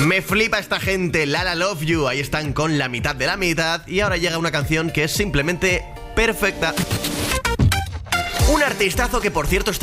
Me flipa esta gente, Lala Love You. Ahí están con la mitad de la mitad. Y ahora llega una canción que es simplemente perfecta. Un artistazo que, por cierto, está